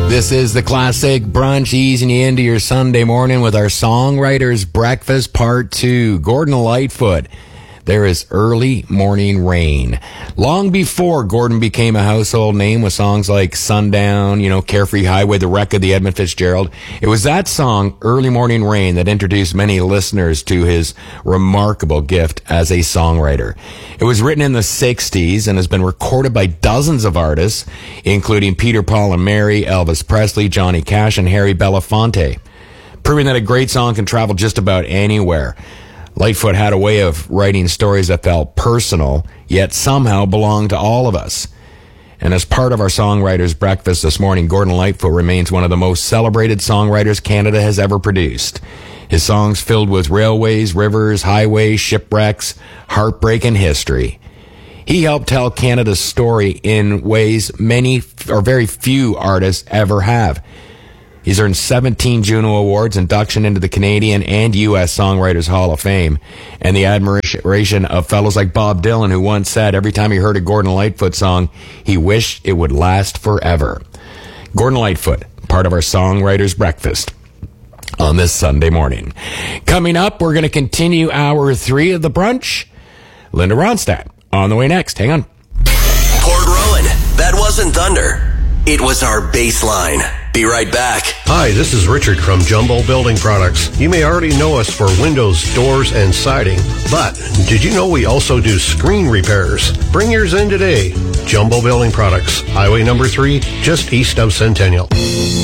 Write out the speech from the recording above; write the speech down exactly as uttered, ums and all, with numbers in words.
This is the classic brunch, easing you into your Sunday morning with our Songwriters Breakfast Part two. Gordon Lightfoot. There is Early Morning Rain. Long before Gordon became a household name with songs like Sundown, you know, Carefree Highway, The Wreck of the Edmund Fitzgerald, it was that song, Early Morning Rain, that introduced many listeners to his remarkable gift as a songwriter. It was written in the sixties and has been recorded by dozens of artists, including Peter, Paul and Mary, Elvis Presley, Johnny Cash, and Harry Belafonte, proving that a great song can travel just about anywhere. Lightfoot had a way of writing stories that felt personal, yet somehow belonged to all of us. And as part of our Songwriters Breakfast this morning, Gordon Lightfoot remains one of the most celebrated songwriters Canada has ever produced. His songs filled with railways, rivers, highways, shipwrecks, heartbreak, and history. He helped tell Canada's story in ways many or very few artists ever have. He's earned seventeen Juno Awards, induction into the Canadian and U S Songwriters Hall of Fame, and the admiration of fellows like Bob Dylan, who once said every time he heard a Gordon Lightfoot song, he wished it would last forever. Gordon Lightfoot, part of our Songwriters Breakfast on this Sunday morning. Coming up, we're going to continue hour three of the brunch. Linda Ronstadt on the way next. Hang on. Port Rowan, that wasn't thunder. It was our baseline. Be right back. Hi, this is Richard from Jumbo Building Products. You may already know us for windows, doors, and siding, but did you know we also do screen repairs? Bring yours in today. Jumbo Building Products, Highway number three, just east of Centennial.